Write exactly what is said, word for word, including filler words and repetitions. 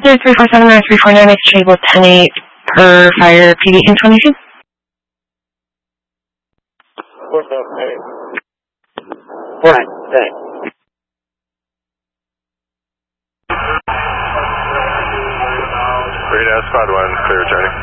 Zero three four seven nine three four nine exchange with ten eight per fire P D information. What's up, hey? Right, thanks. Radar Squad one, clear Charlie.